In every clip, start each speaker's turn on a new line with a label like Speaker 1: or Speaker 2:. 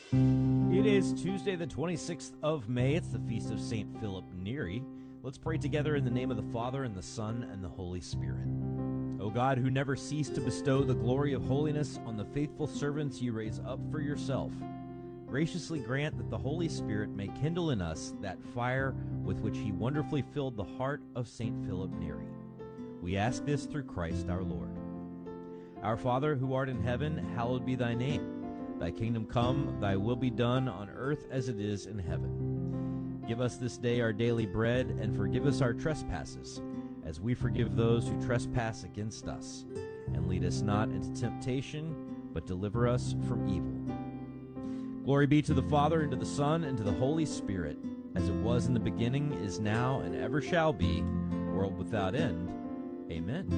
Speaker 1: It is Tuesday, the 26th of May. It's the feast of St. Philip Neri. Let's pray together in the name of the Father, and the Son, and the Holy Spirit. O God, who never cease to bestow the glory of holiness on the faithful servants you raise up for yourself, graciously grant that the Holy Spirit may kindle in us that fire with which he wonderfully filled the heart of St. Philip Neri. We ask this through Christ our Lord. Our Father, who art in heaven, hallowed be thy name. Thy kingdom come, thy will be done on earth as it is in heaven. Give us this day our daily bread, and forgive us our trespasses, as we forgive those who trespass against us. And lead us not into temptation, but deliver us from evil. Glory be to the Father, and to the Son, and to the Holy Spirit, as it was in the beginning, is now, and ever shall be, world without end. Amen.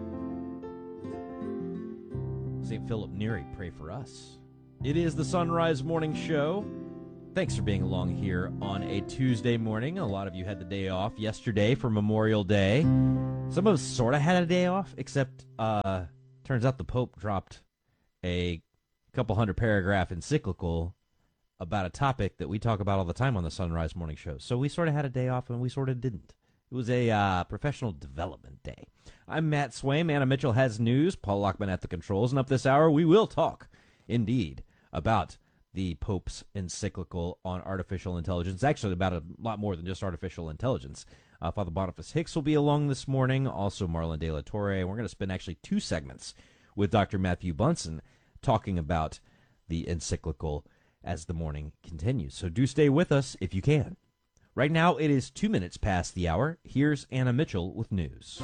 Speaker 1: St. Philip Neri, pray for us. It is the Sunrise Morning Show. Thanks for being along here on a Tuesday morning. A lot of you had the day off yesterday for Memorial Day. Some of us sort of had a day off, except turns out the Pope dropped a couple hundred paragraph encyclical about a topic that we talk about all the time on the Sunrise Morning Show. So we sort of had a day off and we sort of didn't. It was a professional development day. I'm Matt Swaim. Anna Mitchell has news. Paul Lockman at the controls. And up this hour, we will talk, indeed, about the Pope's encyclical on artificial intelligence. Actually, about a lot more than just artificial intelligence. Father Boniface Hicks will be along this morning. Also, Marlon De La Torre. We're going to spend actually 2 segments with Dr. Matthew Bunson talking about the encyclical as the morning continues. So do stay with us if you can. Right now, it is 2 minutes past the hour. Here's Anna Mitchell with news.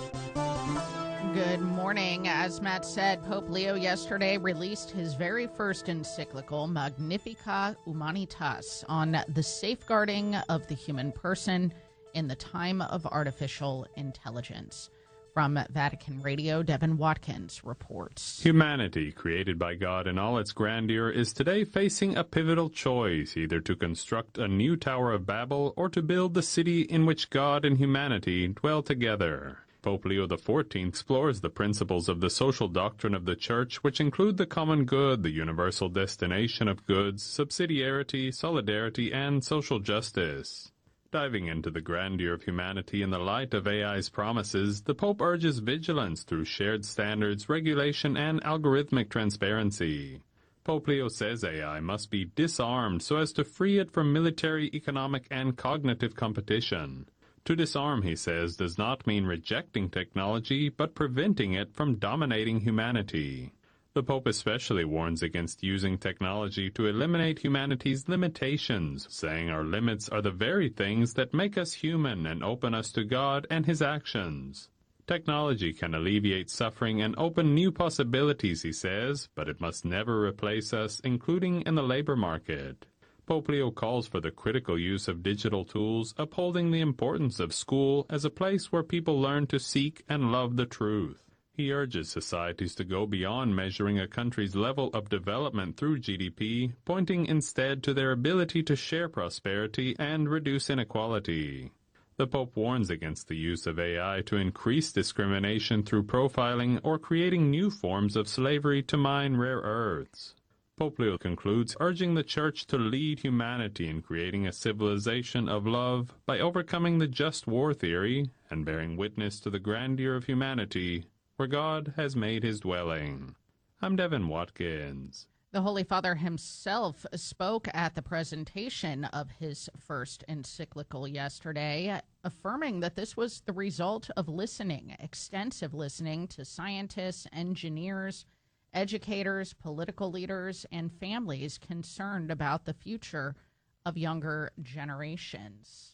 Speaker 2: Good morning. As Matt said, Pope Leo yesterday released his very first encyclical, Magnificat Humanitas, on the safeguarding of the human person in the time of artificial intelligence. From Vatican Radio, Devin Watkins reports.
Speaker 3: Humanity, created by God in all its grandeur, is today facing a pivotal choice, either to construct a new Tower of Babel or to build the city in which God and humanity dwell together. Pope Leo XIV explores the principles of the social doctrine of the Church, which include the common good, the universal destination of goods, subsidiarity, solidarity, and social justice. Diving into the grandeur of humanity in the light of AI's promises, the Pope urges vigilance through shared standards, regulation, and algorithmic transparency. Pope Leo says AI must be disarmed so as to free it from military, economic, and cognitive competition. To disarm, he says, does not mean rejecting technology, but preventing it from dominating humanity. The Pope especially warns against using technology to eliminate humanity's limitations, saying our limits are the very things that make us human and open us to God and His actions. Technology can alleviate suffering and open new possibilities, he says, but it must never replace us, including in the labor market. Pope Leo calls for the critical use of digital tools, upholding the importance of school as a place where people learn to seek and love the truth. He urges societies to go beyond measuring a country's level of development through GDP, pointing instead to their ability to share prosperity and reduce inequality. The Pope warns against the use of AI to increase discrimination through profiling or creating new forms of slavery to mine rare earths. Pope Leo concludes urging the Church to lead humanity in creating a civilization of love by overcoming the just war theory and bearing witness to the grandeur of humanity where God has made his dwelling. I'm Devin Watkins.
Speaker 2: The Holy Father himself spoke at the presentation of his first encyclical yesterday, affirming that this was the result of listening, extensive listening to scientists, engineers, educators, political leaders, and families concerned about the future of younger generations.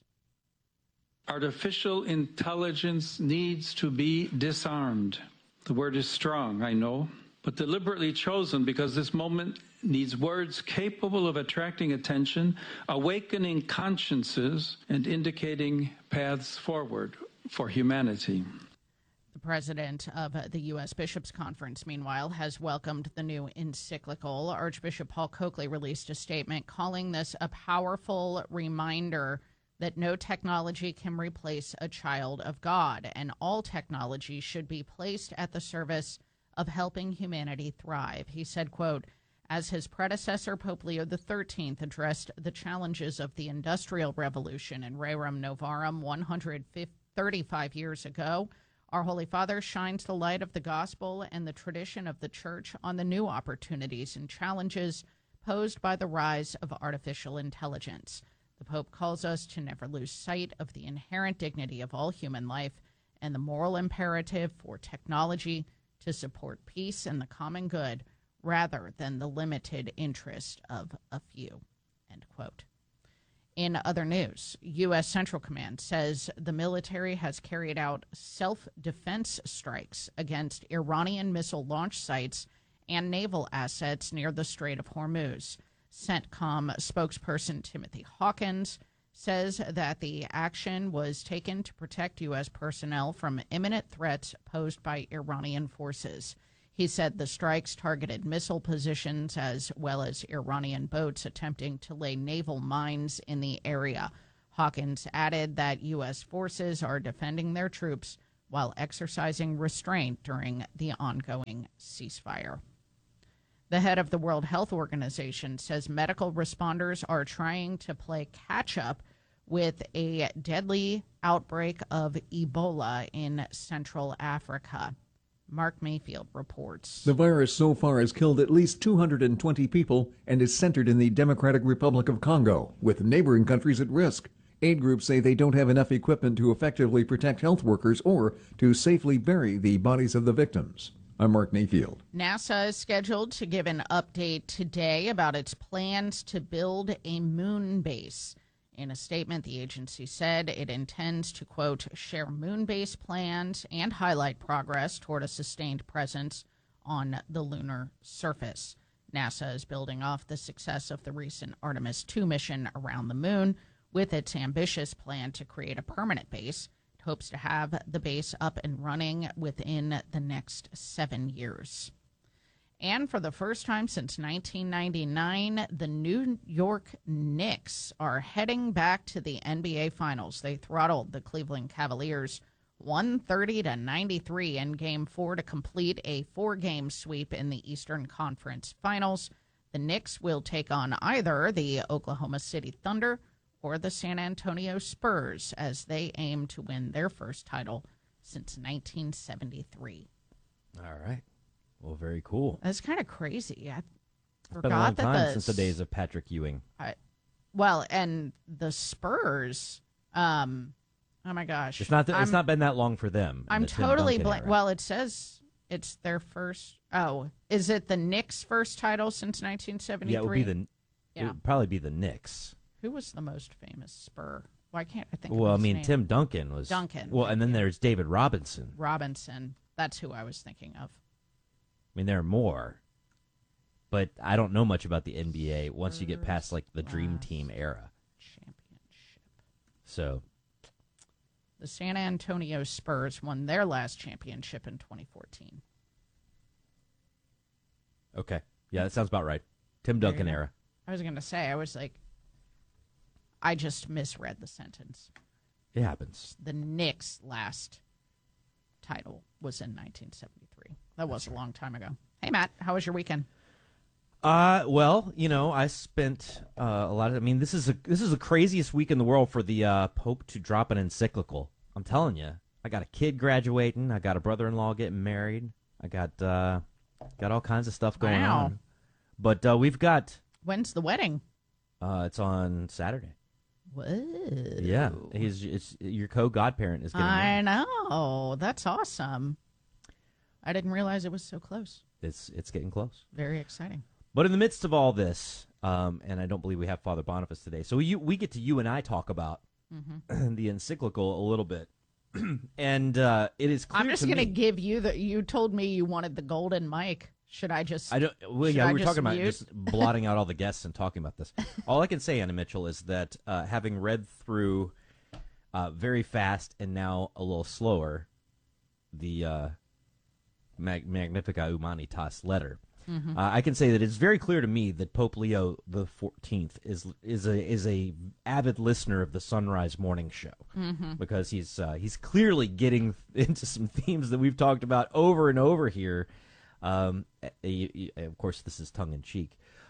Speaker 4: Artificial intelligence needs to be disarmed. The word is strong, I know, but deliberately chosen because this moment needs words capable of attracting attention, awakening consciences, and indicating paths forward for humanity.
Speaker 2: The president of the U.S. Bishops' Conference, meanwhile, has welcomed the new encyclical. Archbishop Paul Coakley released a statement calling this a powerful reminder that no technology can replace a child of God, and all technology should be placed at the service of helping humanity thrive. He said, quote, As his predecessor, Pope Leo XIII addressed the challenges of the Industrial Revolution in Rerum Novarum 135 years ago, our Holy Father shines the light of the gospel and the tradition of the Church on the new opportunities and challenges posed by the rise of artificial intelligence. The Pope calls us to never lose sight of the inherent dignity of all human life and the moral imperative for technology to support peace and the common good rather than the limited interest of a few. End quote. In other news, U.S. Central Command says the military has carried out self-defense strikes against Iranian missile launch sites and naval assets near the Strait of Hormuz. CENTCOM spokesperson Timothy Hawkins says that the action was taken to protect U.S. personnel from imminent threats posed by Iranian forces. He said the strikes targeted missile positions as well as Iranian boats attempting to lay naval mines in the area. Hawkins added that U.S. forces are defending their troops while exercising restraint during the ongoing ceasefire. The head of the World Health Organization says medical responders are trying to play catch-up with a deadly outbreak of Ebola in Central Africa. Mark Mayfield reports.
Speaker 5: The virus so far has killed at least 220 people and is centered in the Democratic Republic of Congo, with neighboring countries at risk. Aid groups say they don't have enough equipment to effectively protect health workers or to safely bury the bodies of the victims. I'm Mark Mayfield.
Speaker 2: NASA is scheduled to give an update today about its plans to build a moon base. In a statement, the agency said it intends to, quote, share moon base plans and highlight progress toward a sustained presence on the lunar surface. NASA is building off the success of the recent Artemis II mission around the moon with its ambitious plan to create a permanent base. It hopes to have the base up and running within the next 7 years. And for the first time since 1999, the New York Knicks are heading back to the NBA Finals. They throttled the Cleveland Cavaliers 130-93 in Game 4 to complete a 4-game sweep in the Eastern Conference Finals. The Knicks will take on either the Oklahoma City Thunder or the San Antonio Spurs as they aim to win their first title since 1973.
Speaker 1: All right. Well, very cool.
Speaker 2: That's kind of crazy. I
Speaker 1: It's been a long time since the days of Patrick Ewing.
Speaker 2: Well, and the Spurs, oh my gosh.
Speaker 1: It's not been that long for them.
Speaker 2: I'm totally blank. Well, it says it's their first. Oh, is it the Knicks' first title since 1973?
Speaker 1: Yeah, it would probably be the Knicks.
Speaker 2: Who was the most famous Spur? Why can't I think
Speaker 1: Well,
Speaker 2: of his name?
Speaker 1: Tim Duncan was. Well, and then there's David Robinson.
Speaker 2: That's who I was thinking of.
Speaker 1: I mean, there are more, but I don't know much about the NBA once you get past like the Dream Team era.
Speaker 2: Championship.
Speaker 1: So,
Speaker 2: the San Antonio Spurs won their last championship in 2014.
Speaker 1: okay, yeah, that sounds about right. Tim Duncan era.
Speaker 2: I was going to say, I just misread the sentence.
Speaker 1: It happens.
Speaker 2: The Knicks' last title was in 1973. That was a long time ago. Hey, Matt, how was your weekend?
Speaker 1: Well, I spent a lot of. I mean, this is the craziest week in the world for the Pope to drop an encyclical. I'm telling you, I got a kid graduating. I got a brother-in-law getting married. I got all kinds of stuff going on. But we've got.
Speaker 2: When's the wedding?
Speaker 1: It's on Saturday.
Speaker 2: Whoa.
Speaker 1: Yeah, it's your co-godparent is getting married.
Speaker 2: I know. That's awesome. I didn't realize it was so close.
Speaker 1: It's getting close.
Speaker 2: Very exciting.
Speaker 1: But in the midst of all this, and I don't believe we have Father Boniface today, so we get to you and I talk about the encyclical a little bit. And it is clear
Speaker 2: I'm just going to give you you told me you wanted the golden mic. Should I just
Speaker 1: I don't well yeah, we were talking about
Speaker 2: mute?
Speaker 1: just blotting out all the guests and talking about this. All I can say, Anna Mitchell, is that having read through very fast and now a little slower the Magnificat Humanitas letter, I can say that it's very clear to me that Pope Leo the 14th is a avid listener of the Sunrise Morning Show, because he's clearly getting into some themes that we've talked about over and over here. Of course, this is tongue in cheek,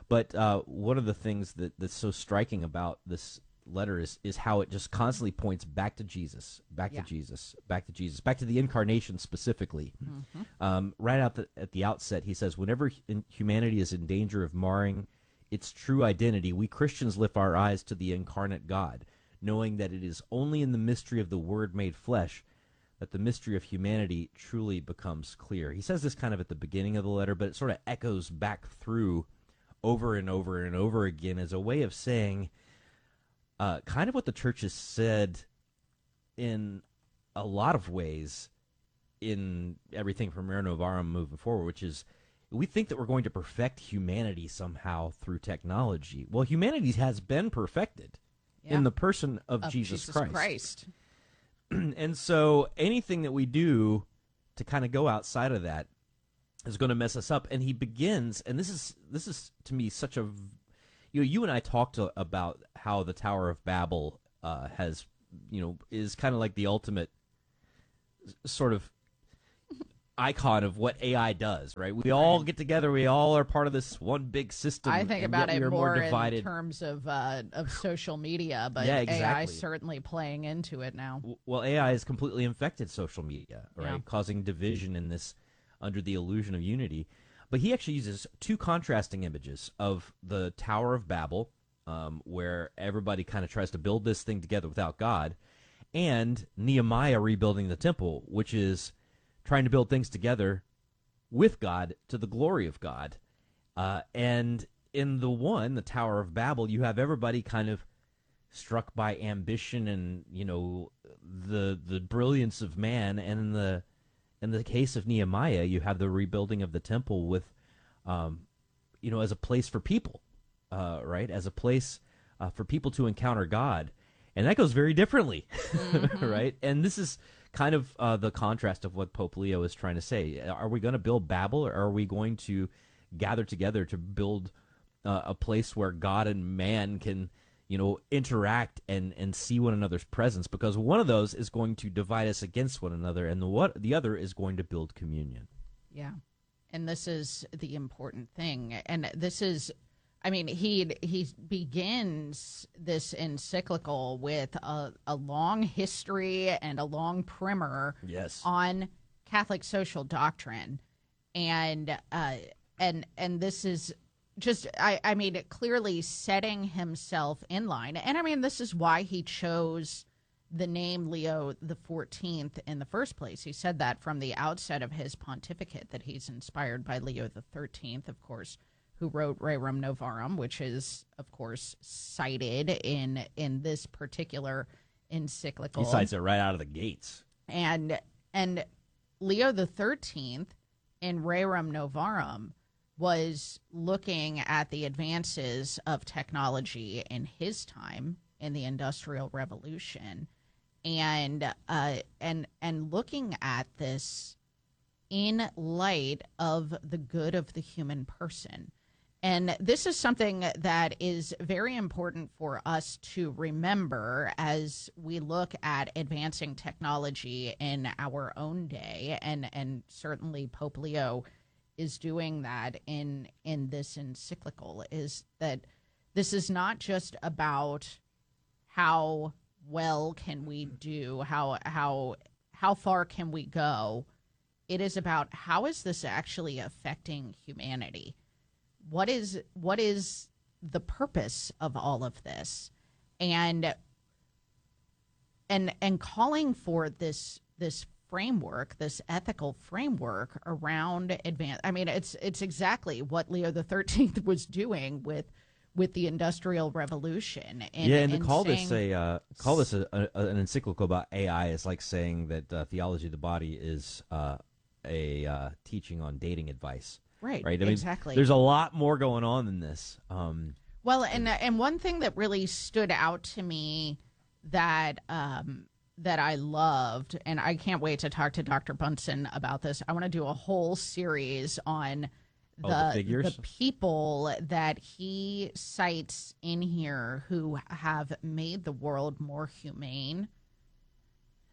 Speaker 1: But one of the things that's so striking about this letter is how it just constantly points back to Jesus, back to Jesus, back to Jesus, back to the incarnation specifically. Right at the outset, he says, whenever humanity is in danger of marring its true identity, we Christians lift our eyes to the incarnate God, knowing that it is only in the mystery of the Word made flesh that the mystery of humanity truly becomes clear. He says this kind of at the beginning of the letter, but it sort of echoes back through over and over and over again as a way of saying kind of what the church has said in a lot of ways in everything from Rerum Novarum moving forward, which is we think that we're going to perfect humanity somehow through technology. Well, humanity has been perfected in the person of Jesus Christ. And so anything that we do to kind of go outside of that is going to mess us up. And he begins, and this is to me such a, you and I talked about how the Tower of Babel has, is kind of like the ultimate sort of icon of what AI does, right? We all get together. We all are part of this one big system.
Speaker 2: I think about it more
Speaker 1: divided
Speaker 2: in terms of social media, but
Speaker 1: yeah, exactly.
Speaker 2: AI is certainly playing into it now.
Speaker 1: Well, AI has completely infected social media, right?
Speaker 2: Yeah.
Speaker 1: Causing division in this under the illusion of unity. But he actually uses two contrasting images of the Tower of Babel, where everybody kind of tries to build this thing together without God, and Nehemiah rebuilding the temple, which is trying to build things together with God to the glory of God. And in the Tower of Babel, you have everybody kind of struck by ambition and, the brilliance of man. And in the case of Nehemiah, you have the rebuilding of the temple with, as a place for people, right? As a place for people to encounter God. And that goes very differently, right? And this is kind of the contrast of what Pope Leo is trying to say. Are we going to build Babel, or are we going to gather together to build a place where God and man can, interact and see one another's presence? Because one of those is going to divide us against one another, and the other is going to build communion.
Speaker 2: Yeah, and this is the important thing. And this is, he begins this encyclical with a long history and a long primer on Catholic social doctrine, and this is just clearly setting himself in line. And this is why he chose the name Leo the 14th in the first place. He said that from the outset of his pontificate, that he's inspired by Leo the 13th, of course, who wrote Rerum Novarum, which is, of course, cited in this particular encyclical.
Speaker 1: He cites it right out of the gates.
Speaker 2: And Leo the 13th in Rerum Novarum was looking at the advances of technology in his time in the Industrial Revolution, and looking at this in light of the good of the human person. And this is something that is very important for us to remember as we look at advancing technology in our own day. And certainly Pope Leo is doing that in this encyclical, is that this is not just about how well can we do, how far can we go. It is about how is this actually affecting humanity? What is the purpose of all of this, and calling for this framework, this ethical framework around advance. It's exactly what Leo the 13th was doing with the Industrial Revolution.
Speaker 1: And to call this an encyclical about AI is like saying that theology of the body is a teaching on dating advice.
Speaker 2: Right.
Speaker 1: Exactly. There's a lot more going on than this.
Speaker 2: Well, and one thing that really stood out to me that I loved, and I can't wait to talk to Dr. Bunsen about this. I want to do a whole series on the people that he cites in here who have made the world more humane.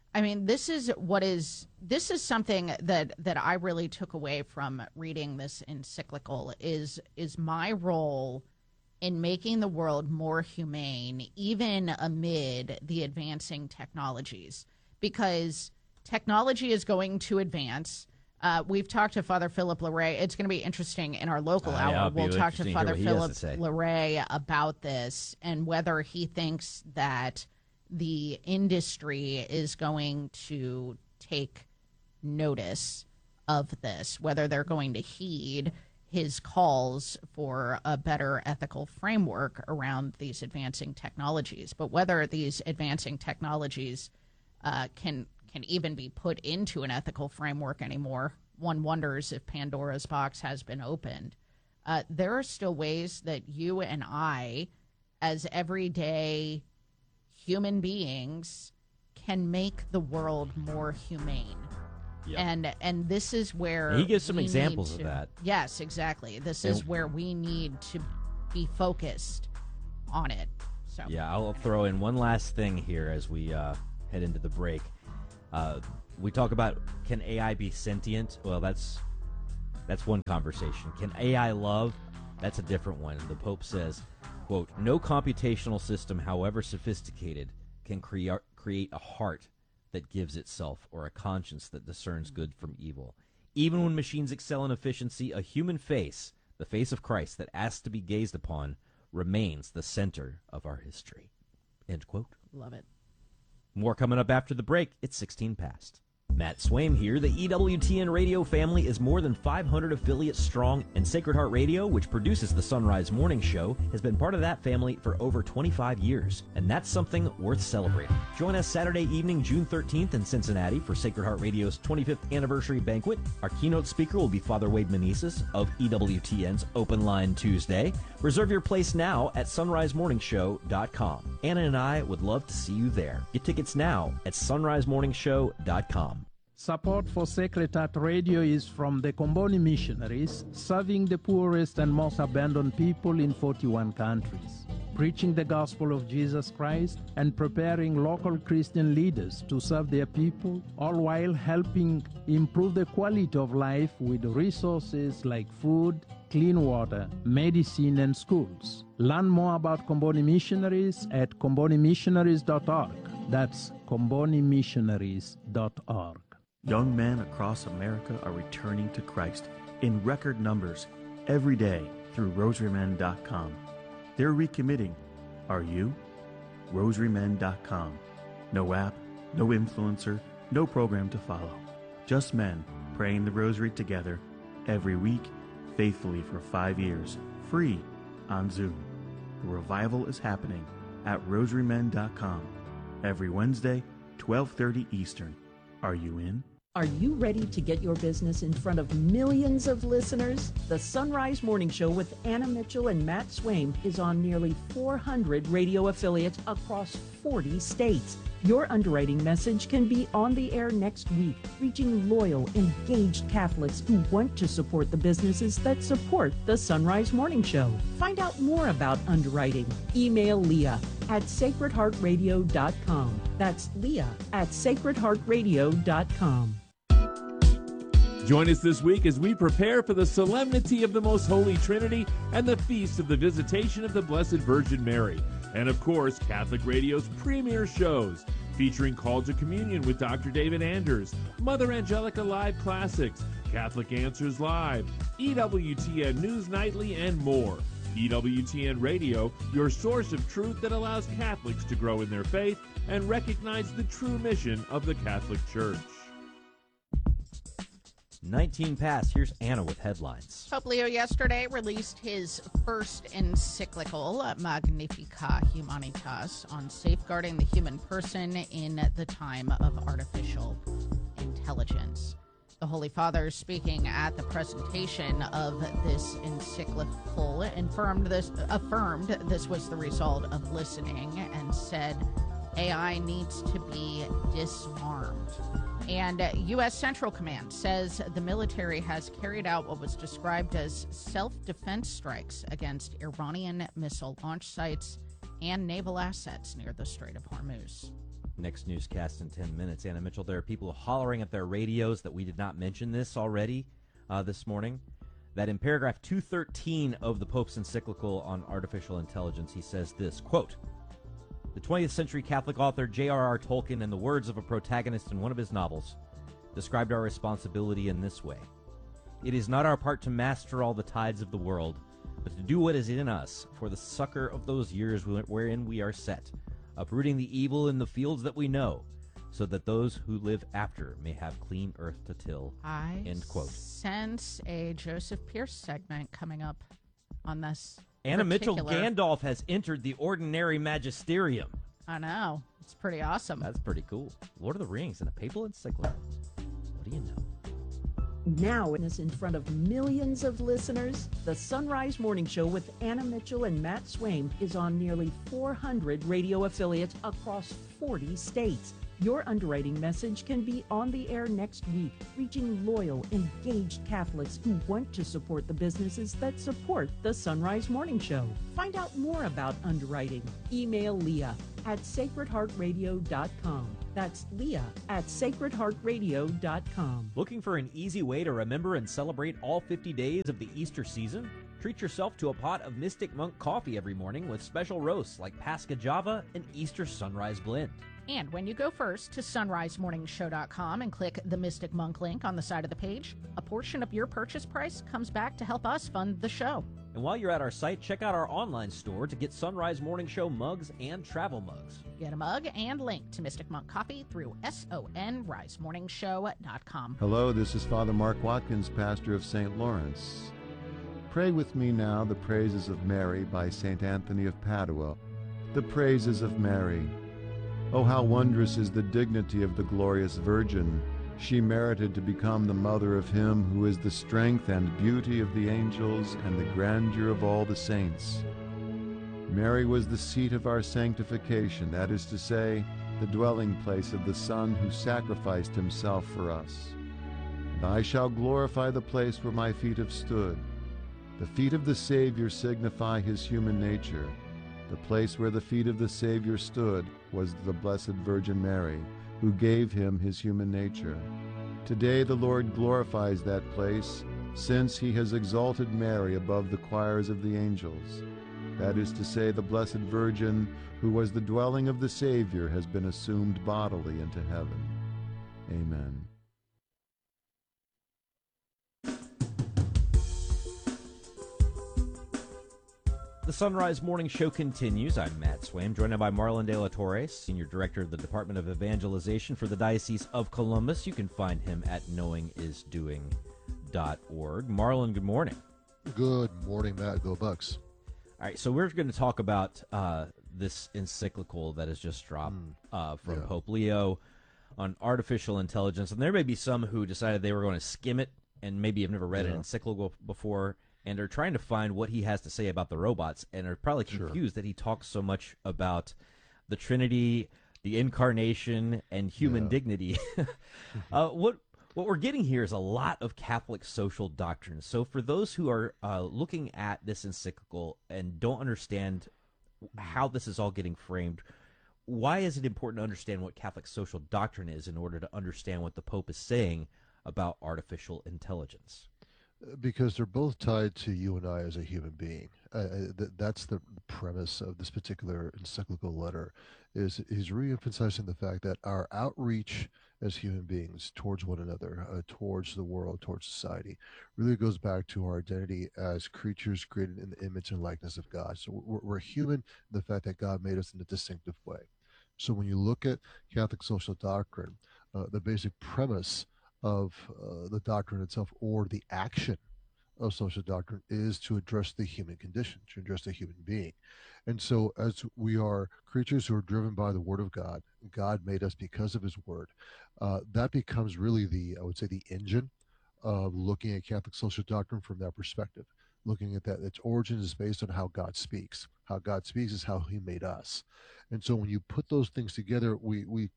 Speaker 2: I mean, this is something that I really took away from reading this encyclical is my role in making the world more humane, even amid the advancing technologies, because technology is going to advance. We've talked to Father Philip Larray. It's going to be interesting in our local hour. We'll talk to Father Philip Larray about this and whether he thinks that the industry is going to take notice of this, whether they're going to heed his calls for a better ethical framework around these advancing technologies. But whether these advancing technologies can even be put into an ethical framework anymore, one wonders if Pandora's box has been opened. There are still ways that you and I, as everyday human beings, can make the world more humane. Yep. And this is where
Speaker 1: he gives some examples of that.
Speaker 2: Yes, exactly. This is where we need to be focused on it. So
Speaker 1: yeah, I'll throw in one last thing here as we head into the break. We talk about, can AI be sentient? Well, that's one conversation. Can AI love? That's a different one. The Pope says, quote, "No computational system, however sophisticated, can create a heart that gives itself or a conscience that discerns good from evil. Even when machines excel in efficiency, a human face, the face of Christ that asks to be gazed upon, remains the center of our history." End quote.
Speaker 2: Love it.
Speaker 1: More coming up after the break. It's 16 past. Matt Swaim here. The EWTN radio family is more than 500 affiliates strong, and Sacred Heart Radio, which produces the Sunrise Morning Show, has been part of that family for over 25 years, and that's something worth celebrating. Join us Saturday evening, June 13th in Cincinnati for Sacred Heart Radio's 25th anniversary banquet. Our keynote speaker will be Father Wade Meneses of EWTN's Open Line Tuesday. Reserve your place now at sunrisemorningshow.com. Anna and I would love to see you there. Get tickets now at sunrisemorningshow.com.
Speaker 6: Support for Sacred Heart Radio is from the Comboni Missionaries, serving the poorest and most abandoned people in 41 countries, preaching the gospel of Jesus Christ and preparing local Christian leaders to serve their people, all while helping improve the quality of life with resources like food, clean water, medicine, and schools. Learn more about Comboni Missionaries at combonimissionaries.org. That's combonimissionaries.org.
Speaker 7: Young men across America are returning to Christ in record numbers every day through rosarymen.com. They're recommitting. Are you? rosarymen.com. No app, no influencer, no program to follow. Just men praying the rosary together every week, faithfully for 5 years, free on Zoom. The revival is happening at rosarymen.com every Wednesday, 12:30 Eastern. Are you in?
Speaker 8: Are you ready to get your business in front of millions of listeners? The Sunrise Morning Show with Anna Mitchell and Matt Swaim is on nearly 400 radio affiliates across 40 states. Your underwriting message can be on the air next week, reaching loyal, engaged Catholics who want to support the businesses that support the Sunrise Morning Show. Find out more about underwriting. Email Leah at sacredheartradio.com. That's Leah at sacredheartradio.com.
Speaker 9: Join us this week as we prepare for the solemnity of the Most Holy Trinity and the feast of the Visitation of the Blessed Virgin Mary. And of course, Catholic Radio's premier shows, featuring Call to Communion with Dr. David Anders, Mother Angelica Live Classics, Catholic Answers Live, EWTN News Nightly, and more. EWTN Radio, your source of truth that allows Catholics to grow in their faith and recognize the true mission of the Catholic Church.
Speaker 1: 19 past. Here's Anna with headlines.
Speaker 2: Pope Leo yesterday released his first encyclical, Magnificat Humanitas, on safeguarding the human person in the time of artificial intelligence. The Holy Father, speaking at the presentation of this encyclical, affirmed this was the result of listening and said AI needs to be disarmed. And U.S. Central Command says the military has carried out what was described as self-defense strikes against Iranian missile launch sites and naval assets near the Strait of Hormuz.
Speaker 1: Next newscast in 10 minutes. Anna Mitchell, there are people hollering at their radios that we did not mention this already this morning, that in paragraph 213 of the Pope's encyclical on artificial intelligence, he says this, quote, "The 20th century Catholic author J.R.R. Tolkien, in the words of a protagonist in one of his novels, described our responsibility in this way. It is not our part to master all the tides of the world, but to do what is in us for the succor of those years wherein we are set, uprooting the evil in the fields that we know, so that those who live after may have clean earth to till."
Speaker 2: I
Speaker 1: End quote.
Speaker 2: sense a Joseph Pierce segment coming up on this.
Speaker 1: Anna Mitchell,
Speaker 2: particular-
Speaker 1: Gandalf has entered the ordinary magisterium.
Speaker 2: I know. It's pretty awesome.
Speaker 1: That's pretty cool. Lord of the Rings and a papal encyclical. What do you know?
Speaker 8: Now, in front of millions of listeners, the Sunrise Morning Show with Anna Mitchell and Matt Swaim is on nearly 400 radio affiliates across 40 states. Your underwriting message can be on the air next week, reaching loyal, engaged Catholics who want to support the businesses that support the Sunrise Morning Show. Find out more about underwriting. Email Leah at sacredheartradio.com. That's Leah at sacredheartradio.com.
Speaker 1: Looking for an easy way to remember and celebrate all 50 days of the Easter season? Treat yourself to a pot of Mystic Monk coffee every morning with special roasts like Pasca Java and Easter Sunrise Blend.
Speaker 2: And when you go first to sunrisemorningshow.com and click the Mystic Monk link on the side of the page, a portion of your purchase price comes back to help us fund the show.
Speaker 1: And while you're at our site, check out our online store to get Sunrise Morning Show mugs and travel mugs.
Speaker 2: Get a mug and link to Mystic Monk Coffee through sonrisemorningshow.com.
Speaker 10: Hello, this is Father Mark Watkins, pastor of St. Lawrence. Pray with me now the praises of Mary by St. Anthony of Padua. The praises of Mary. Oh, how wondrous is the dignity of the glorious Virgin. She merited to become the mother of him who is the strength and beauty of the angels and the grandeur of all the saints. Mary was the seat of our sanctification, that is to say, the dwelling place of the Son who sacrificed himself for us. And I shall glorify the place where my feet have stood. The feet of the Savior signify his human nature. The place where the feet of the Savior stood was the Blessed Virgin Mary, who gave him his human nature. Today the Lord glorifies that place, since he has exalted Mary above the choirs of the angels. That is to say, the Blessed Virgin, who was the dwelling of the Savior, has been assumed bodily into heaven. Amen.
Speaker 1: The Sunrise Morning Show continues. I'm Matt Swaim, joined by Marlon De La Torre, Senior Director of the Department of Evangelization for the Diocese of Columbus. You can find him at knowingisdoing.org. Marlon, good morning.
Speaker 11: Good morning, Matt. Go Bucks.
Speaker 1: All right, so we're going to talk about this encyclical that has just dropped from Pope Leo on artificial intelligence. And there may be some who decided they were going to skim it and maybe have never read an encyclical before, and are trying to find what he has to say about the robots, and are probably confused that he talks so much about the Trinity, the Incarnation, and human dignity. What we're getting here is a lot of Catholic social doctrine. So for those who are looking at this encyclical and don't understand how this is all getting framed, why is it important to understand what Catholic social doctrine is in order to understand what the Pope is saying about artificial intelligence?
Speaker 11: Because they're both tied to you and I as a human being. That's the premise of this particular encyclical letter. Is he's re-emphasizing the fact that our outreach as human beings towards one another, towards the world, towards society, really goes back to our identity as creatures created in the image and likeness of God. So we're human in the fact that God made us in a distinctive way. So when you look at Catholic social doctrine, the basic premise of the doctrine itself, or the action of social doctrine, is to address the human condition, to address the human being. And so as we are creatures who are driven by the Word of God, God made us because of his Word, that becomes really I would say the engine of looking at Catholic social doctrine from that perspective. Looking at that, its origin is based on how God speaks. How God speaks is how he made us. And so when you put those things together, we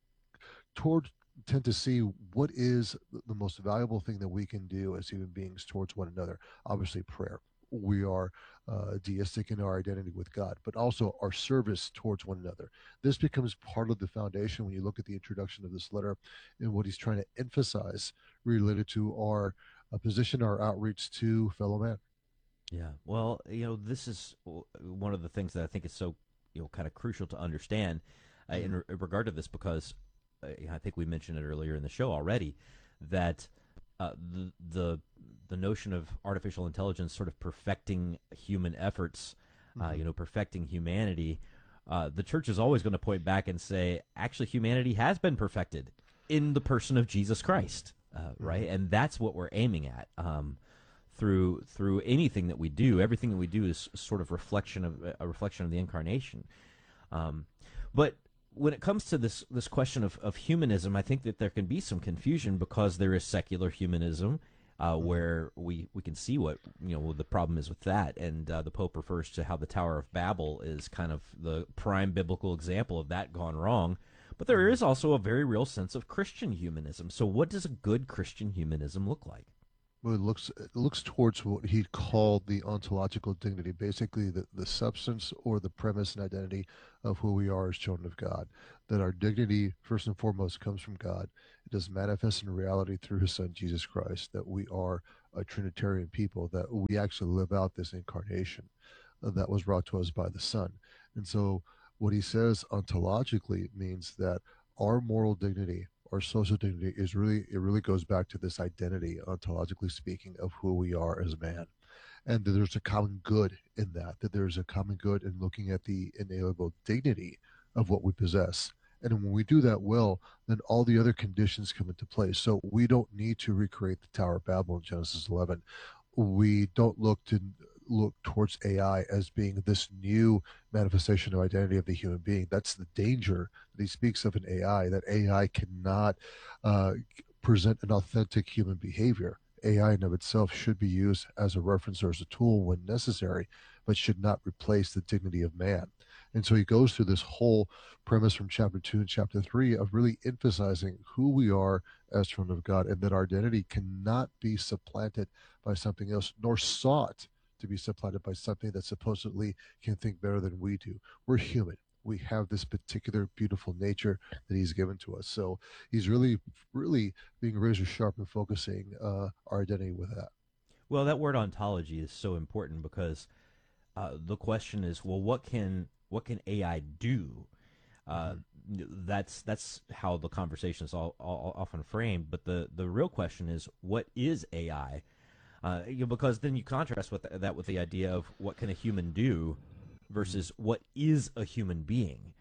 Speaker 11: tend to see what is the most valuable thing that we can do as human beings towards one another. Obviously prayer. we are deistic in our identity with God, but also our service towards one another. This becomes part of the foundation when you look at the introduction of this letter and what he's trying to emphasize related to our position, our outreach to fellow man.
Speaker 1: Yeah. Well, this is one of the things that I think is so, kind of crucial to understand in regard to this, because I think we mentioned it earlier in the show already, that the notion of artificial intelligence sort of perfecting human efforts, perfecting humanity, the church is always going to point back and say, actually, humanity has been perfected in the person of Jesus Christ, right? And that's what we're aiming at. Through anything that we do, everything that we do is sort of a reflection of the incarnation. But when it comes to this question of humanism, I think that there can be some confusion, because there is secular humanism, where we can see what the problem is with that, and the Pope refers to how the Tower of Babel is kind of the prime biblical example of that gone wrong. But there is also a very real sense of Christian humanism. So what does a good Christian humanism look like?
Speaker 11: Well, it looks towards what he called the ontological dignity, basically the substance or the premise and identity of who we are as children of God. That our dignity, first and foremost, comes from God. It does manifest in reality through his son, Jesus Christ, that we are a Trinitarian people, that we actually live out this incarnation that was brought to us by the Son. And so what he says ontologically means that our moral dignity, our social dignity, it really goes back to this identity, ontologically speaking, of who we are as man. And that there's a common good in that there's a common good in looking at the inalienable dignity of what we possess. And when we do that well, then all the other conditions come into place. So we don't need to recreate the Tower of Babel in Genesis 11. We don't look towards AI as being this new manifestation of identity of the human being. That's the danger that he speaks of in AI, that AI cannot present an authentic human behavior. AI in of itself should be used as a reference or as a tool when necessary, but should not replace the dignity of man. And so he goes through this whole premise from chapter 2 and chapter 3 of really emphasizing who we are as children of God, and that our identity cannot be supplanted by something else, nor sought to be supplanted by something that supposedly can think better than we do. We're human. We have this particular beautiful nature that he's given to us. So he's really being razor sharp and focusing our identity with that.
Speaker 1: Well, that word ontology is so important, because the question is, well, what can AI do? That's how the conversation is all often framed. But the real question is, what is AI? Because then you contrast that with the idea of what can a human do versus what is a human being.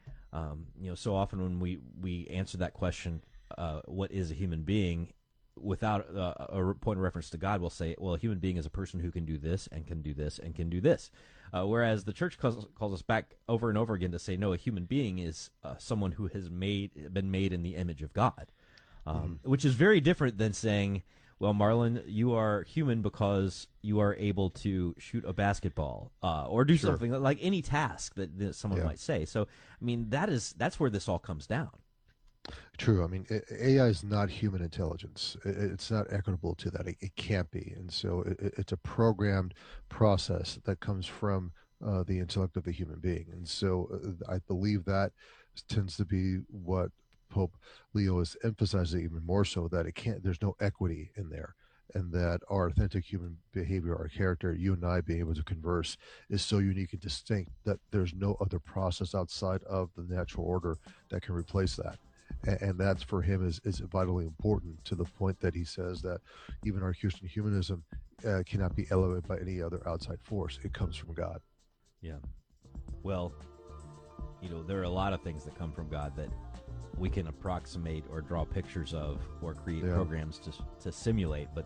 Speaker 1: So often when we answer that question, what is a human being, without a point of reference to God, we'll say, well, a human being is a person who can do this and can do this and can do this. Whereas the church calls us back over and over again to say, no, a human being is someone who has been made in the image of God, which is very different than saying, well, Marlon, you are human because you are able to shoot a basketball or do something like any task that someone might say. So, I mean, that's where this all comes down.
Speaker 11: True. I mean, AI is not human intelligence. It's not equitable to that. It can't be. And so it's a programmed process that comes from the intellect of the human being. And so I believe that tends to be what Pope Leo is emphasizing even more so, that there's no equity in there, and that our authentic human behavior, our character, you and I being able to converse, is so unique and distinct that there's no other process outside of the natural order that can replace that. And that's, for him, is vitally important, to the point that he says that even our Christian humanism cannot be elevated by any other outside force. It comes from God.
Speaker 1: Yeah. Well, there are a lot of things that come from God that we can approximate or draw pictures of or create programs to simulate. But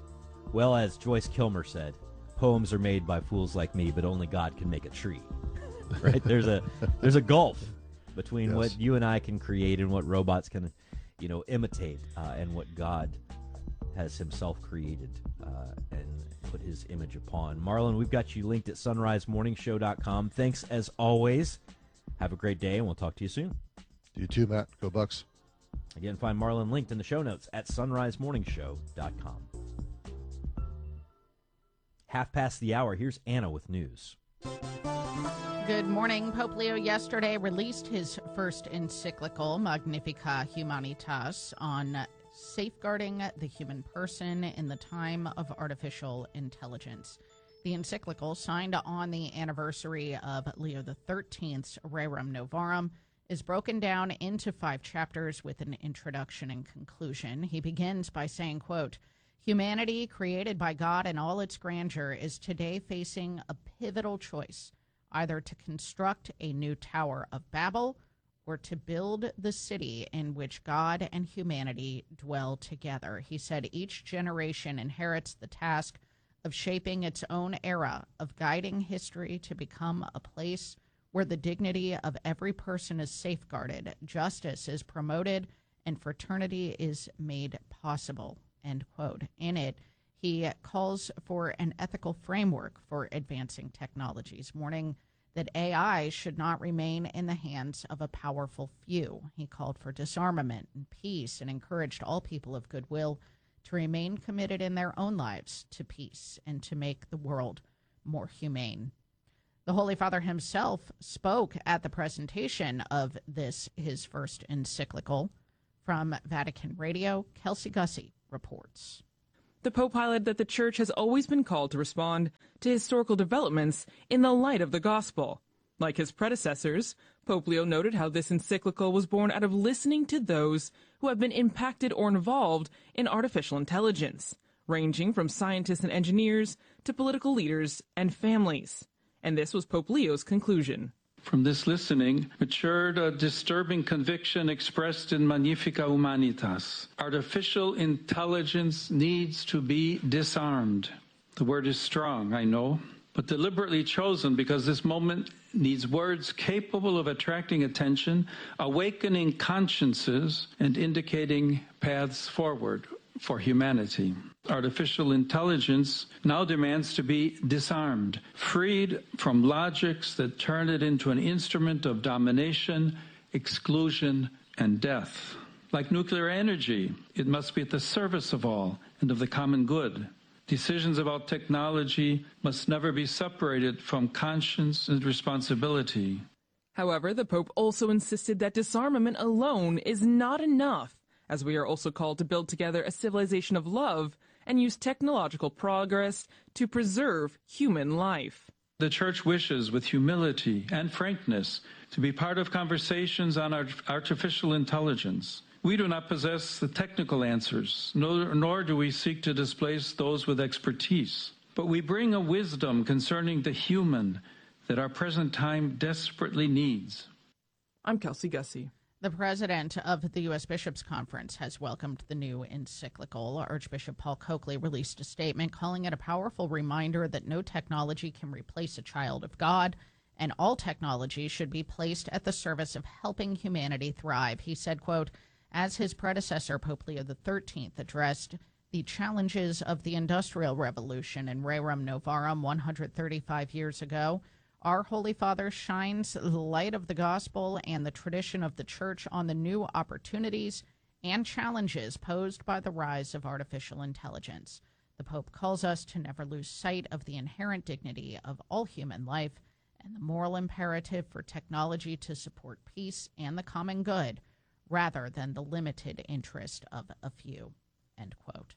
Speaker 1: as Joyce Kilmer said, poems are made by fools like me, but only God can make a tree. Right? There's a gulf between what you and I can create and what robots can, imitate, and what God has himself created and put his image upon. Marlon, we've got you linked at sunrisemorningshow.com. Thanks as always. Have a great day, and we'll talk to you soon.
Speaker 11: You too, Matt. Go Bucks.
Speaker 1: Again, find Marlon linked in the show notes at sunrisemorningshow.com. 5:30. Here's Anna with news.
Speaker 2: Good morning. Pope Leo yesterday released his first encyclical, Magnificat Humanitas, on safeguarding the human person in the time of artificial intelligence. The encyclical, signed on the anniversary of Leo XIII's Rerum Novarum, is broken down into 5 chapters with an introduction and conclusion. He begins by saying, quote, "Humanity, created by God in all its grandeur, is today facing a pivotal choice, either to construct a new Tower of Babel or to build the city in which God and humanity dwell together." He said each generation inherits the task of shaping its own era, of guiding history to become a place where the dignity of every person is safeguarded, justice is promoted, and fraternity is made possible, end quote. In it, he calls for an ethical framework for advancing technologies, warning that AI should not remain in the hands of a powerful few. He called for disarmament and peace and encouraged all people of goodwill to remain committed in their own lives to peace and to make the world more humane. The Holy Father himself spoke at the presentation of this, his first encyclical. From Vatican Radio, Kelsey Gussie reports.
Speaker 12: The Pope highlighted that the Church has always been called to respond to historical developments in the light of the Gospel. Like his predecessors, Pope Leo noted how this encyclical was born out of listening to those who have been impacted or involved in artificial intelligence, ranging from scientists and engineers to political leaders and families. And this was Pope Leo's conclusion.
Speaker 4: From this listening matured a disturbing conviction expressed in Magnificat Humanitas. Artificial intelligence needs to be disarmed. The word is strong, I know, but deliberately chosen because this moment needs words capable of attracting attention, awakening consciences, and indicating paths forward for humanity. Artificial intelligence now demands to be disarmed, freed from logics that turn it into an instrument of domination, exclusion, and death. Like nuclear energy, it must be at the service of all and of the common good. Decisions about technology must never be separated from conscience and responsibility.
Speaker 12: However, the Pope also insisted that disarmament alone is not enough, as we are also called to build together a civilization of love and use technological progress to preserve human life.
Speaker 4: The Church wishes, with humility and frankness, to be part of conversations on artificial intelligence. We do not possess the technical answers, nor do we seek to displace those with expertise. But we bring a wisdom concerning the human that our present time desperately needs.
Speaker 12: I'm Kelsey Gussie.
Speaker 2: The president of the U.S. Bishops' Conference has welcomed the new encyclical. Archbishop Paul Coakley released a statement calling it a powerful reminder that no technology can replace a child of God, and all technology should be placed at the service of helping humanity thrive. He said, quote, as his predecessor, Pope Leo XIII, addressed the challenges of the Industrial Revolution in Rerum Novarum 135 years ago, our Holy Father shines the light of the gospel and the tradition of the Church on the new opportunities and challenges posed by the rise of artificial intelligence. The Pope calls us to never lose sight of the inherent dignity of all human life and the moral imperative for technology to support peace and the common good, rather than the limited interest of a few, end quote.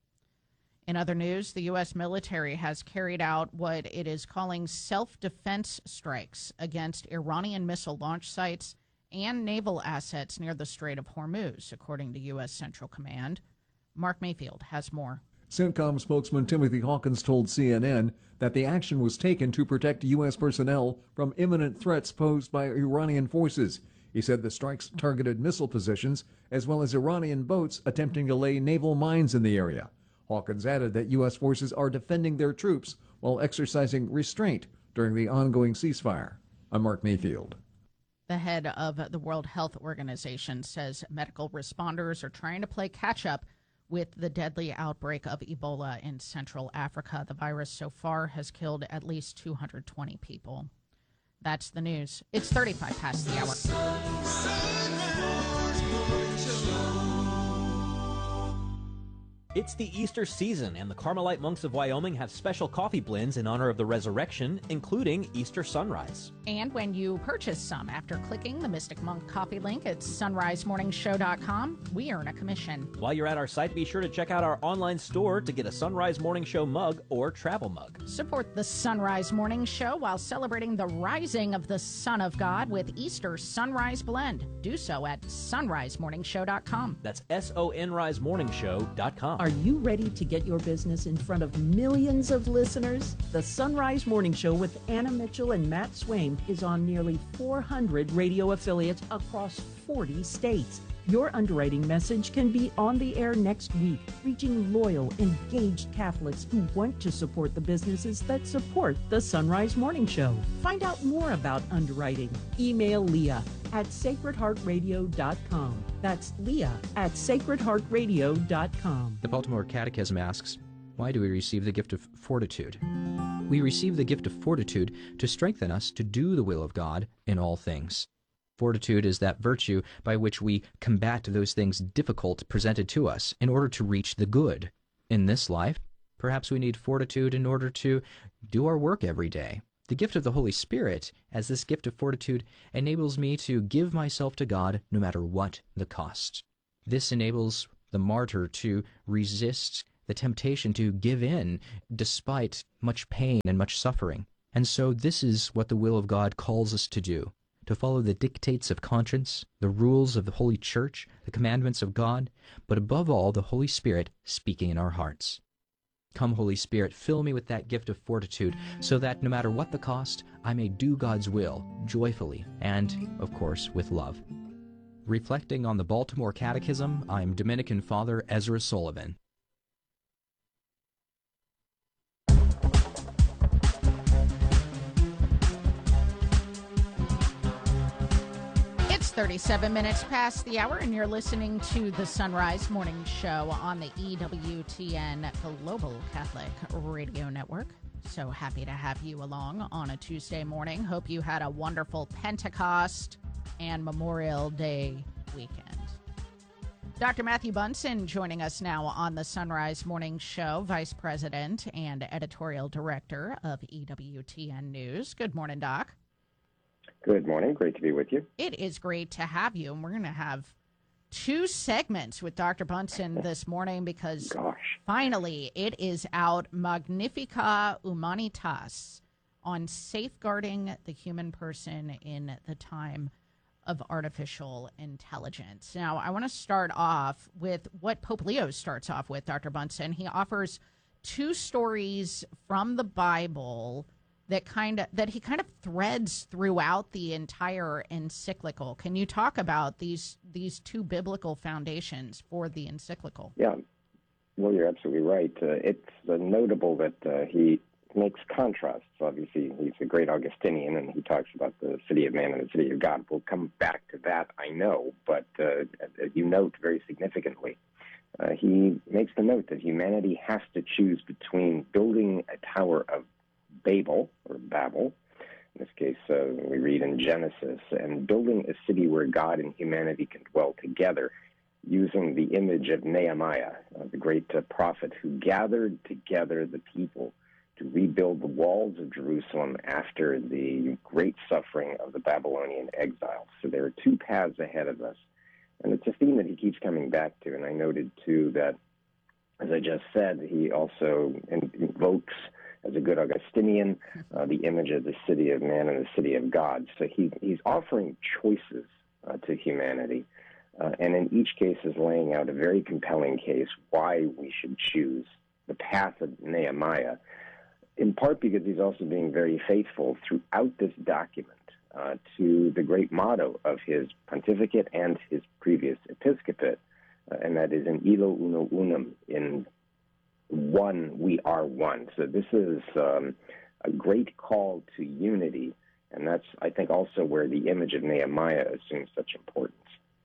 Speaker 2: In other news, the U.S. military has carried out what it is calling self-defense strikes against Iranian missile launch sites and naval assets near the Strait of Hormuz, according to U.S. Central Command. Mark Mayfield has more.
Speaker 5: CENTCOM spokesman Timothy Hawkins told CNN that the action was taken to protect U.S. personnel from imminent threats posed by Iranian forces. He said the strikes targeted missile positions as well as Iranian boats attempting to lay naval mines in the area. Hawkins added that U.S. forces are defending their troops while exercising restraint during the ongoing ceasefire. I'm Mark Mayfield.
Speaker 2: The head of the World Health Organization says medical responders are trying to play catch-up with the deadly outbreak of Ebola in Central Africa. The virus so far has killed at least 220 people. That's the news. It's 35 past the hour.
Speaker 1: It's the Easter season, and the Carmelite monks of Wyoming have special coffee blends in honor of the resurrection, including Easter Sunrise.
Speaker 2: And when you purchase some after clicking the Mystic Monk coffee link at sunrisemorningshow.com, we earn a commission.
Speaker 1: While you're at our site, be sure to check out our online store to get a Sunrise Morning Show mug or travel mug.
Speaker 2: Support the Sunrise Morning Show while celebrating the rising of the Son of God with Easter Sunrise Blend. Do so at sunrisemorningshow.com.
Speaker 1: That's sonrisemorningshow.com.
Speaker 8: Are you ready to get your business in front of millions of listeners? The Sunrise Morning Show with Anna Mitchell and Matt Swaim is on nearly 400 radio affiliates across 40 states. Your underwriting message can be on the air next week, reaching loyal, engaged Catholics who want to support the businesses that support the Sunrise Morning Show. Find out more about underwriting. Email Leah at sacredheartradio.com. That's Leah at sacredheartradio.com.
Speaker 13: The Baltimore Catechism asks, why do we receive the gift of fortitude? We receive the gift of fortitude to strengthen us to do the will of God in all things. Fortitude is that virtue by which we combat those things difficult presented to us in order to reach the good. In this life, perhaps we need fortitude in order to do our work every day. The gift of the Holy Spirit, as this gift of fortitude, enables me to give myself to God no matter what the cost. This enables the martyr to resist the temptation to give in despite much pain and much suffering. And so this is what the will of God calls us to do. To follow the dictates of conscience, the rules of the Holy Church, the commandments of God, but above all, the Holy Spirit speaking in our hearts. Come, Holy Spirit, fill me with that gift of fortitude, so that no matter what the cost, I may do God's will joyfully and, of course, with love. Reflecting on the Baltimore Catechism, I'm Dominican Father Ezra Sullivan.
Speaker 2: It's 37 minutes past the hour, and you're listening to the Sunrise Morning Show on the EWTN Global Catholic Radio Network. So happy to have you along on a Tuesday morning. Hope you had a wonderful Pentecost and Memorial Day weekend. Dr. Matthew Bunson joining us now on the Sunrise Morning Show, Vice President and Editorial Director of EWTN News. Good morning, Doc.
Speaker 14: Good morning. Great to be with you.
Speaker 2: It is great to have you, and we're going to have two segments with Dr. Bunson this morning because finally it is out, Magnifica Humanitas, on safeguarding the human person in the time of artificial intelligence. Now, I want to start off with what Pope Leo starts off with, Dr. Bunson. He offers two stories from the Bible that he kind of threads throughout the entire encyclical. Can you talk about these two biblical foundations for the encyclical?
Speaker 14: Yeah, well, you're absolutely right. It's notable that he makes contrasts. Obviously, he's a great Augustinian, and he talks about the city of man and the city of God. We'll come back to that, I know, but as you note very significantly, he makes the note that humanity has to choose between building a Tower of Babel, or Babel, in this case we read in Genesis, and building a city where God and humanity can dwell together, using the image of Nehemiah, the great prophet who gathered together the people to rebuild the walls of Jerusalem after the great suffering of the Babylonian exile. So there are two paths ahead of us, and it's a theme that he keeps coming back to, and I noted, too, that, as I just said, he also invokes, as a good Augustinian, the image of the city of man and the city of God. So he's offering choices to humanity, and in each case is laying out a very compelling case why we should choose the path of Nehemiah, in part because he's also being very faithful throughout this document to the great motto of his pontificate and his previous episcopate, and that is in illo uno unum, in one, we are one. So this is a great call to unity, and that's, I think, also where the image of Nehemiah assumes such importance.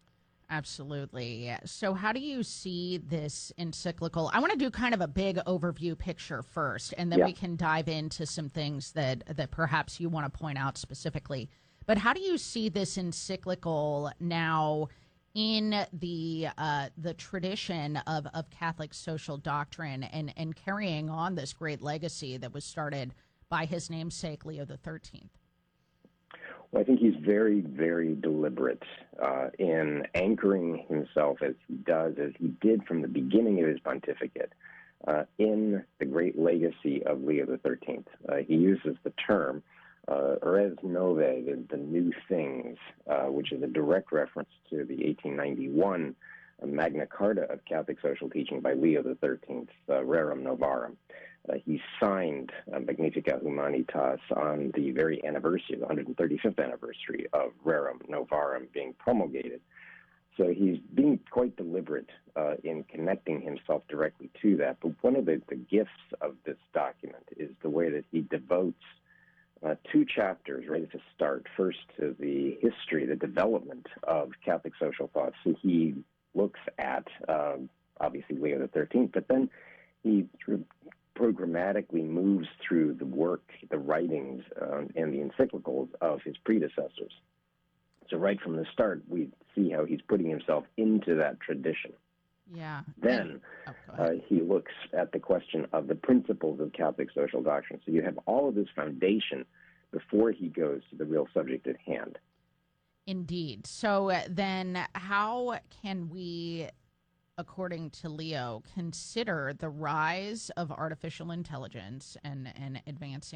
Speaker 2: Absolutely. So how do you see this encyclical? I want to do kind of a big overview picture first, and then we can dive into some things that perhaps you want to point out specifically. But how do you see this encyclical now in the tradition of Catholic social doctrine and carrying on this great legacy that was started by his namesake, Leo XIII?
Speaker 14: Well, I think he's very, very deliberate in anchoring himself as he did from the beginning of his pontificate, in the great legacy of Leo XIII. He uses the term res nove, the new things, which is a direct reference to the 1891 Magna Carta of Catholic social teaching by Leo XIII, Rerum Novarum. He signed Magnificat Humanitas on the very anniversary, the 135th anniversary of Rerum Novarum being promulgated. So he's being quite deliberate in connecting himself directly to that. But one of the gifts of this document is the way that he devotes 2 chapters right at the start, first to the history, the development of Catholic social thought. So he looks at, obviously, Leo XIII, but then he programmatically moves through the work, the writings, and the encyclicals of his predecessors. So right from the start, we see how he's putting himself into that tradition.
Speaker 2: Yeah.
Speaker 14: Then he looks at the question of the principles of Catholic social doctrine. So you have all of this foundation before he goes to the real subject at hand.
Speaker 2: Indeed. So then how can we, according to Leo, consider the rise of artificial intelligence and advancing